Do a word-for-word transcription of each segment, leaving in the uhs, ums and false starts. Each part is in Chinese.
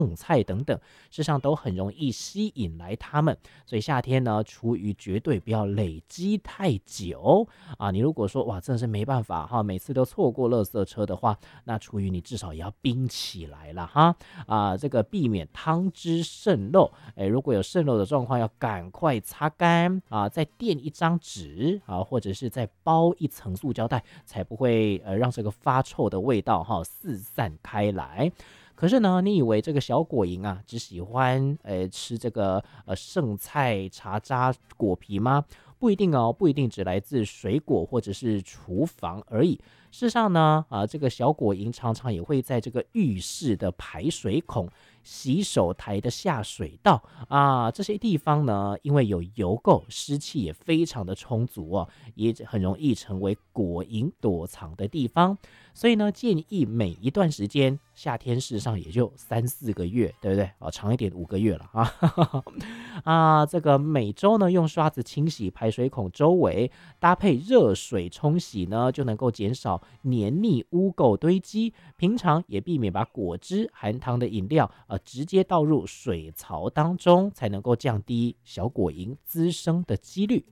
种菜等等，事实上都很容易吸引来它们。所以夏天呢，厨余绝对不要累积太久啊！你如果说哇，真的是没办法哈，每次都错过垃圾车的话，那厨余你至少也要冰起来了哈啊！这个避免汤汁渗漏，哎，如果有渗漏的状况，要赶快擦干啊，再垫一张纸啊，或者是再包一层塑胶袋，才不会呃让这个发臭的味道哈四散开来。可是呢，你以为这个小果蝇啊，只喜欢呃吃这个呃剩菜、茶渣、果皮吗？不一定哦，不一定只来自水果或者是厨房而已。事实上呢，啊，这个小果蝇常常也会在这个浴室的排水孔、洗手台的下水道啊这些地方呢，因为有油垢，湿气也非常的充足哦，也很容易成为果蝇躲藏的地方。所以呢，建议每一段时间，夏天事实上也就三四个月，对不对？啊，长一点五个月了啊。啊，这个每周呢用刷子清洗排水孔周围，搭配热水冲洗呢，就能够减少黏腻污垢堆积。平常也避免把果汁、含糖的饮料呃直接倒入水槽当中，才能够降低小果蝇滋生的几率。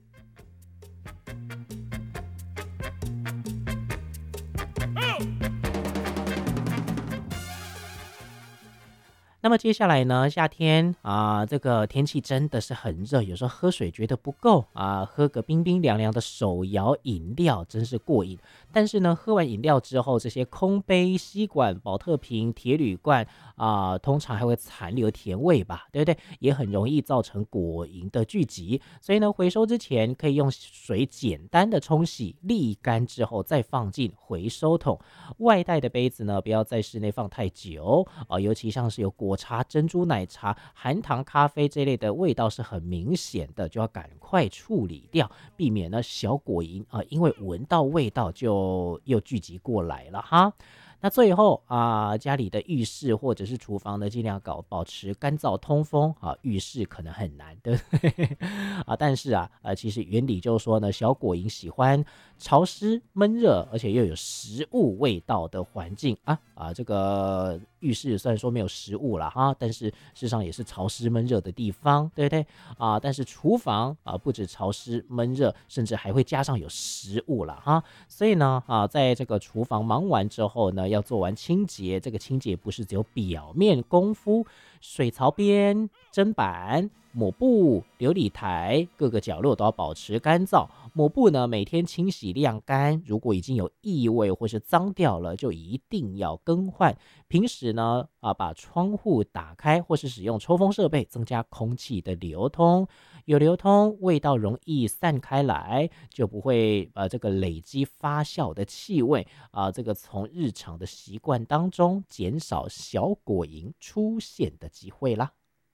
那么接下来呢，夏天啊，这个天气真的是很热，有时候喝水觉得不够啊，喝个冰冰凉凉的手摇饮料真是过瘾。但是呢，喝完饮料之后，这些空杯、吸管、保特瓶、铁铝罐啊，通常还会残留甜味吧，对不对？也很容易造成果蝇的聚集。所以呢，回收之前可以用水简单的冲洗，沥干之后再放进回收桶。外带的杯子呢，不要在室内放太久啊，尤其像是有果茶、珍珠奶茶、含糖咖啡这类的味道是很明显的，就要赶快处理掉，避免呢小果蝇啊，因为闻到味道就又聚集过来了哈。那最后啊，家里的浴室或者是厨房呢，尽量搞保持干燥通风啊。浴室可能很难，对不对啊？但是啊，呃，其实原理就是说呢，小果蝇喜欢潮湿、闷热，而且又有食物味道的环境啊啊。这个浴室虽然说没有食物了哈，但是事实上也是潮湿闷热的地方，对不对啊？但是厨房啊，不止潮湿闷热，甚至还会加上有食物了哈。所以呢啊，在这个厨房忙完之后呢，要做完清洁。这个清洁不是只有表面功夫，水槽边、砧板、抹布、流理台各个角落都要保持干燥。抹布呢，每天清洗晾干，如果已经有异味或是脏掉了，就一定要更换。平时呢，啊，把窗户打开或是使用抽风设备，增加空气的流通。有流通，味道容易散开来，就不会呃这个累积发酵的气味啊、这个从日常的习惯当中减少小果蝇出现的机会啦。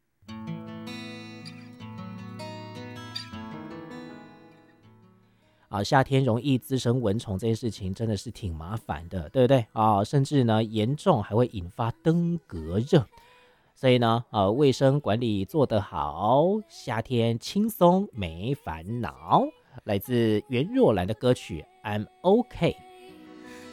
啊，夏天容易滋生蚊虫这件事情真的是挺麻烦的，对不对啊？甚至呢严重还会引发登革热。所以呢，呃，卫生管理做得好，夏天轻松没烦恼。来自袁若兰的歌曲《I'm OK》。